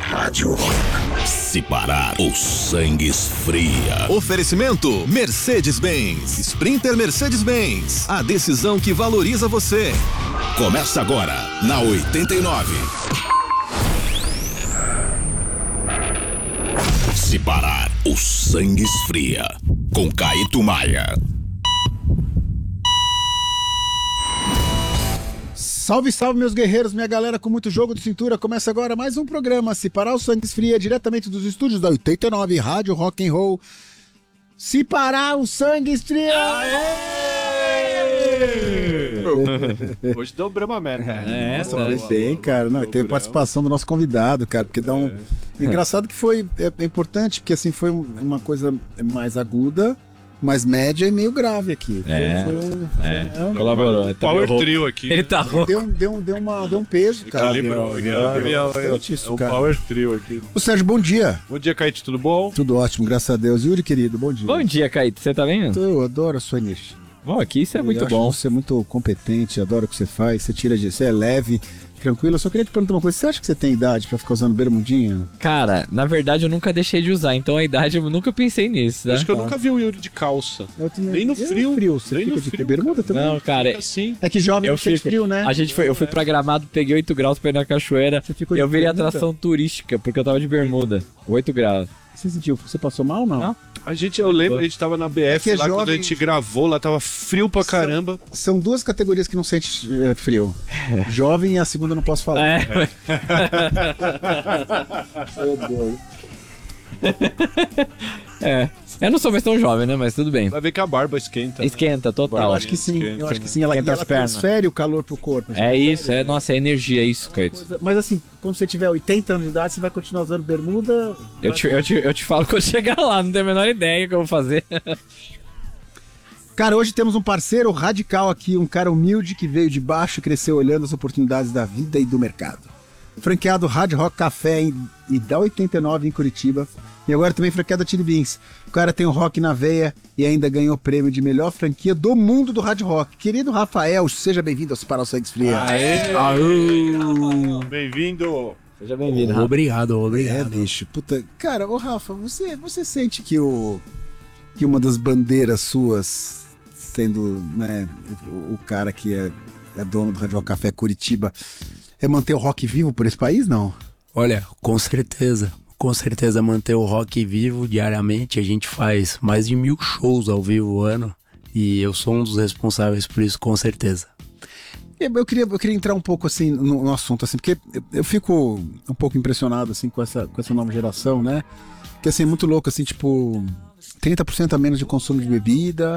Rádio Rock. Se parar, o sangue esfria. Oferecimento Mercedes-Benz. Sprinter Mercedes-Benz. A decisão que valoriza você. Começa agora, na 89. Se parar, o sangue esfria. Com Caíto Maia. Salve, salve, meus guerreiros, minha galera com muito jogo de cintura. Começa agora mais um programa Se Parar o Sangue Esfria, diretamente dos estúdios da 89 Rádio Rock and Roll. Se parar o sangue esfria! Hoje dobramos a meta. Foi bem, cara. Não, teve participação do nosso convidado, cara, porque dá um... Engraçado que foi importante, porque assim, foi uma coisa mais aguda, mais média e meio grave aqui. Colaborou. Power Trio aqui. Ele tá rouco. Deu um peso, cara. O Power Trio aqui. O Sérgio, bom dia. Bom dia, Caíto, tudo bom? Tudo ótimo, graças a Deus. Yuri, querido, bom dia. Bom dia, Caíto. Você tá vendo? Eu adoro a sua energia. Bom, aqui isso é muito Eu bom. acho você é muito competente, adoro o que você faz, você é leve, tranquilo. Eu só queria te perguntar uma coisa, você acha que você tem idade pra ficar usando bermudinha? Cara, na verdade eu nunca deixei de usar, então a idade eu nunca pensei nisso, né? Acho que eu nunca vi o Yuri de calça. Nem no frio. Você Nem fica no de frio, bermuda também? Não, cara, Assim. É que jovem eu não sente fico. frio, né? Eu fui pra Gramado, peguei 8 graus pra ir na cachoeira. Você ficou de Eu virei bermuda? atração turística, porque eu tava de bermuda. 8 graus. Você sentiu? Você passou mal ou não? Não. Eu lembro, a gente tava na BF que é lá, quando jovem. a gente gravou, lá tava frio pra caramba. São duas categorias que não sente frio. Jovem e a segunda eu não posso falar. É. Meu Deus. É. Eu não sou mais tão jovem, né? Mas tudo bem. Vai ver que a barba esquenta. Esquenta, total. Eu acho que sim, Ela Esquenta as pernas. transfere o calor pro corpo. É isso, nossa, é energia, é isso, Caíto. Mas assim, quando você tiver 80 anos de idade, você vai continuar usando bermuda? Eu te falo quando chegar lá, não tenho a menor ideia do que eu vou fazer. Cara, hoje temos um parceiro radical aqui, um cara humilde que veio de baixo e cresceu olhando as oportunidades da vida e do mercado. Franqueado Hard Rock Café e da 89 em Curitiba. E agora também franqueado Chili Beans. O cara tem o rock na veia e ainda ganhou o prêmio de melhor franquia do mundo do Hard Rock. Querido Rafael, seja bem-vindo ao Se Parar o Sangue Esfria. Bem-vindo. Seja bem-vindo, Rafa. Obrigado. Bicho. Puta. Cara, ô Rafa, você sente que uma das bandeiras suas, sendo, né, o cara que é dono do Hard Rock Café Curitiba, é manter o rock vivo por esse país, não? Olha, com certeza manter o rock vivo diariamente. A gente faz mais de 1000 shows ao vivo ano e eu sou um dos responsáveis por isso, com certeza. Eu queria entrar um pouco assim no assunto, assim, porque eu fico um pouco impressionado assim com essa nova geração, né? Que assim, é muito louco, assim, tipo, 30% a menos de consumo de bebida,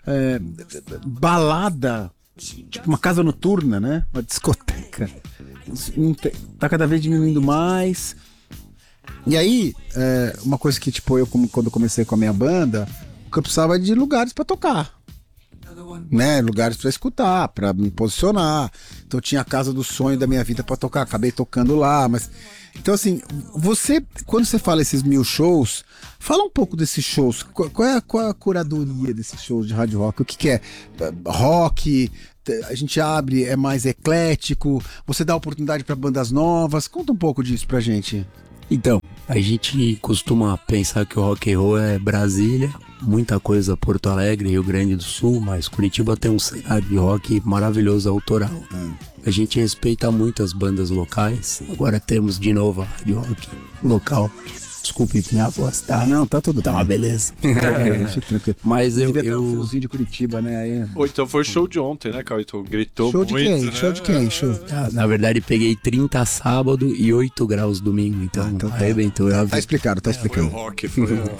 balada, tipo uma casa noturna, né? Uma discoteca. Tá cada vez diminuindo mais. E aí, uma coisa que, tipo, quando eu comecei com a minha banda, eu precisava de lugares pra tocar, né? Lugares pra escutar, pra me posicionar. Então eu tinha a casa do sonho da minha vida pra tocar, acabei tocando lá, mas... Então assim, quando você fala esses 1000 shows, fala um pouco desses shows. Qual é a curadoria desses shows de hard rock? O que é? Rock, a gente abre, é mais eclético, você dá oportunidade pra bandas novas. Conta um pouco disso pra gente. Então, a gente costuma pensar que o rock and roll é Brasília, muita coisa Porto Alegre, Rio Grande do Sul, mas Curitiba tem um cenário de rock maravilhoso autoral. A gente respeita muito as bandas locais. Agora temos de novo a rádio rock local. Desculpe minha voz, tá? Não, tá tudo Tá uma beleza. Mas eu um fiozinho de Curitiba, né? Aí... Ou então foi o show de ontem, né, Caíto? Gritou Show de muito, quem? né? Show de quem? Show. Na verdade, peguei 30 sábado e 8 graus domingo, então tá. arrebentou. Tá explicado. Foi o rock, foi o